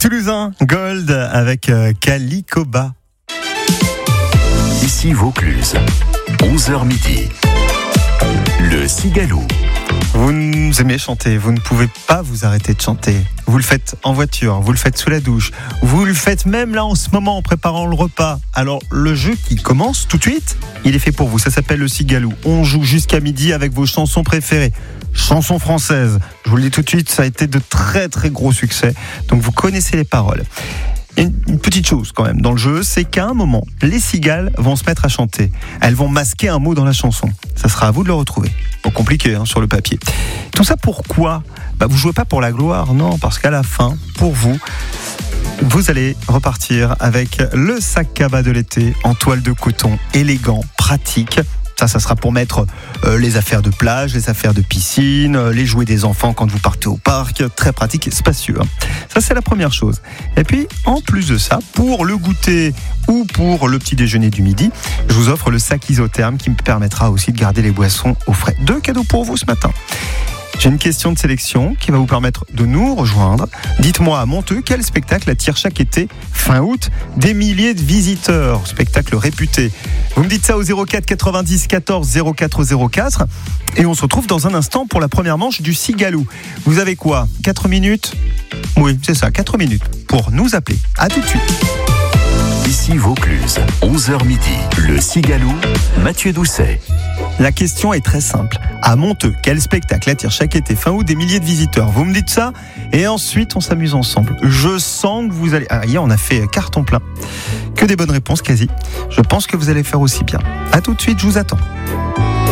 Toulousain, Gold avec Calicoba. Ici Vaucluse, 11h midi. Le Cigaloux. Vous aimez chanter, vous ne pouvez pas vous arrêter de chanter. Vous le faites en voiture, vous le faites sous la douche, vous le faites même là en ce moment en préparant le repas. Alors le jeu qui commence tout de suite, il est fait pour vous, ça s'appelle le Cigaloux. On joue jusqu'à midi avec vos chansons préférées. Chansons françaises, je vous le dis tout de suite, ça a été de très très gros succès, donc vous connaissez les paroles. Une petite chose quand même dans le jeu, c'est qu'à un moment, les cigales vont se mettre à chanter. Elles vont masquer un mot dans la chanson. Ça sera à vous de le retrouver. Bon, compliqué sur le papier. Tout ça pourquoi ? Vous jouez pas pour la gloire, non, parce qu'à la fin, pour vous, vous allez repartir avec le sac cabas de l'été en toile de coton, élégant, pratique. Ça sera pour mettre les affaires de plage, les affaires de piscine, les jouets des enfants quand vous partez au parc. Très pratique et spacieux. Ça, c'est la première chose. Et puis, en plus de ça, pour le goûter ou pour le petit déjeuner du midi, je vous offre le sac isotherme qui me permettra aussi de garder les boissons au frais. 2 cadeaux pour vous ce matin. J'ai une question de sélection qui va vous permettre de nous rejoindre. Dites-moi à Monteux, quel spectacle attire chaque été, fin août, des milliers de visiteurs ? Spectacle réputé. Vous me dites ça au 04 90 14 04 04 et on se retrouve dans un instant pour la première manche du Cigaloux. Vous avez quoi ? 4 minutes ? Oui, c'est ça, 4 minutes pour nous appeler. À tout de suite. Ici Vaucluse, 11h midi. Le Cigaloux, Mathieu Doucet. La question est très simple. À Monteux, quel spectacle attire chaque été, fin août, des milliers de visiteurs ? Vous me dites ça et ensuite on s'amuse ensemble. Je sens que vous allez... hier on a fait carton plein. Que des bonnes réponses quasi. Je pense que vous allez faire aussi bien. À tout de suite, je vous attends.